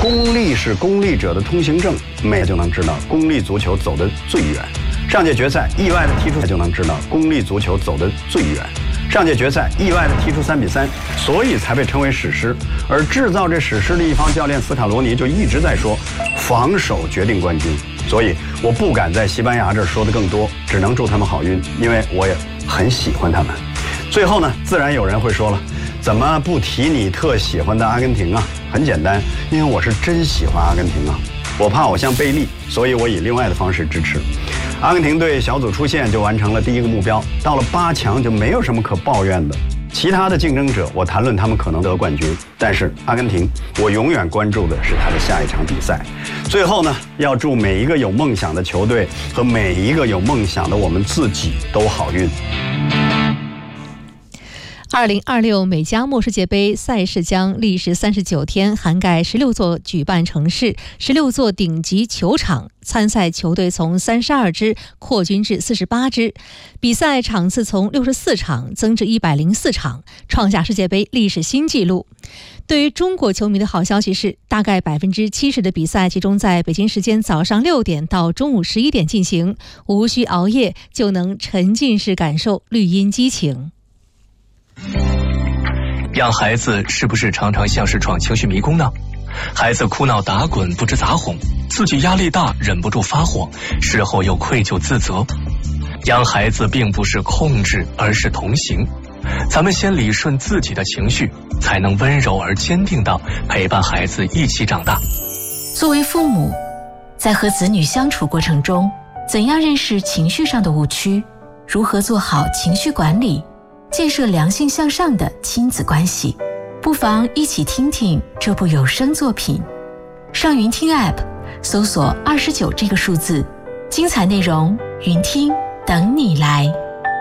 公力是公力者的通行证，每就能知道公力足球走得最远。上届决赛意外的踢出，就能知道公力足球走得最远。上届决赛意外的踢出3比3，所以才被称为史诗。而制造这史诗的一方教练斯卡罗尼就一直在说，防守决定冠军。所以我不敢在西班牙这儿说的更多，只能祝他们好运，因为我也很喜欢他们。最后呢，自然有人会说了，怎么不提你特喜欢的阿根廷啊？很简单，因为我是真喜欢阿根廷啊。我怕偶像贝利，所以我以另外的方式支持。阿根廷队小组出线就完成了第一个目标，到了8强就没有什么可抱怨的。其他的竞争者，我谈论他们可能得冠军，但是阿根廷，我永远关注的是他的下一场比赛。最后呢，要祝每一个有梦想的球队和每一个有梦想的我们自己都好运。 2026美加墨世界杯赛事将历时39天，涵盖16座举办城市、16座顶级球场，参赛球队从32支扩军至48支，比赛场次从64场增至104场，创下世界杯历史新纪录。对于中国球迷的好消息是，大概70%的比赛集中在北京时间早上6点到中午11点进行，无需熬夜就能沉浸式感受绿茵激情。 养孩子是不是常常像是闯情绪迷宫呢？孩子哭闹打滚不知咋哄，自己压力大忍不住发火，事后又愧疚自责。养孩子并不是控制，而是同行。咱们先理顺自己的情绪，才能温柔而坚定地陪伴孩子一起长大。 作为父母，在和子女相处过程中，怎样认识情绪上的误区，如何做好情绪管理，建设良性向上的亲子关系，不妨一起听听这部有声作品。上云听 App 搜索29这个数字，精彩内容云听等你来。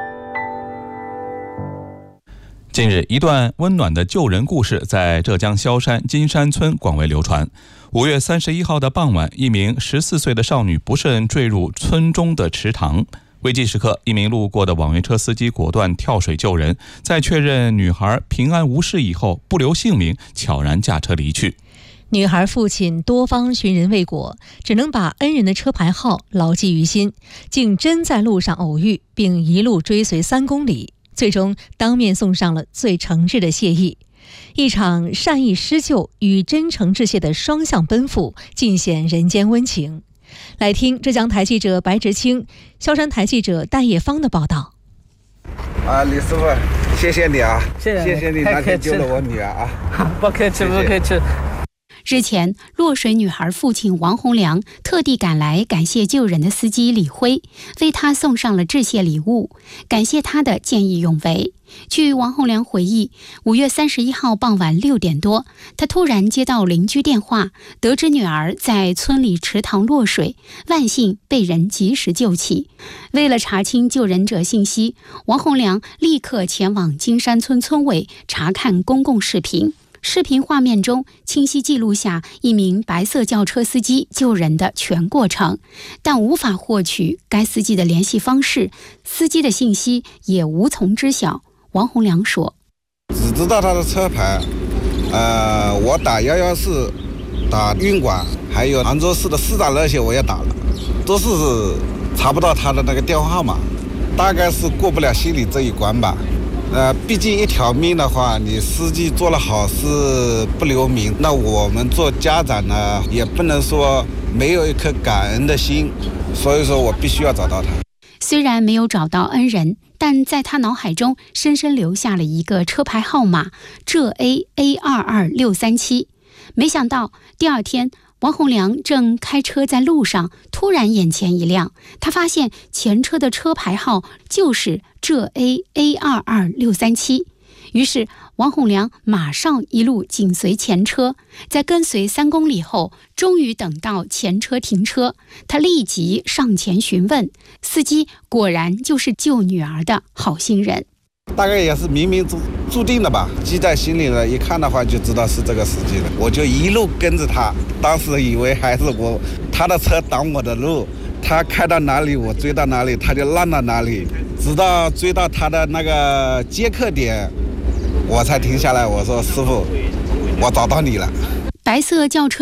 近日，一段温暖的救人故事在浙江萧山金山村广为流传。5月31号的傍晚，一名14岁的少女不慎坠入村中的池塘。危急时刻，一名路过的网约车司机果断跳水救人，在确认女孩平安无事以后，不留姓名，悄然驾车离去。 女孩父亲多方寻人未果，只能把恩人的车牌号牢记于心，竟真在路上偶遇，并一路追随3公里，最终当面送上了最诚挚的谢意。一场善意施救与真诚致谢的双向奔赴，尽显人间温情。来听浙江台记者白直清、萧山台记者戴叶芳的报道。 李师傅，谢谢你啊，谢谢你那天救了我女儿啊， 不客气不客气。 日前，落水女孩父亲王洪良特地赶来感谢救人的司机李辉，为他送上了致谢礼物，感谢他的见义勇为。据王洪良回忆，5月31号傍晚6点多，他突然接到邻居电话，得知女儿在村里池塘落水，万幸被人及时救起。为了查清救人者信息，王洪良立刻前往金山村村委查看公共视频。视频画面中清晰记录下一名白色轿车司机救人的全过程，但无法获取该司机的联系方式，司机的信息也无从知晓。王洪良说：“ 只知道他的车牌，我打114，打运管，还有杭州市的市长热线我也打了，都是查不到他的那个电话号码，大概是过不了心里这一关吧。毕竟一条命的话，你司机做了好事不留名，那我们做家长呢，也不能说没有一颗感恩的心，所以说我必须要找到他。” 虽然没有找到恩人，但在他脑海中深深留下了一个车牌号码浙A22637。没想到第二天，王洪良正开车在路上，突然眼前一亮，他发现前车的车牌号就是浙A22637。于是王洪良马上一路紧随前车，在跟随3公里后，终于等到前车停车，他立即上前询问，司机果然就是救女儿的好心人。 大概也是冥冥注定的吧，记在心里了，一看的话就知道是这个司机了，我就一路跟着他，当时以为还是他的车挡我的路，他开到哪里我追到哪里，他就让到哪里，直到追到他的那个接客点，我才停下来，我说师傅，我找到你了。 白色轿车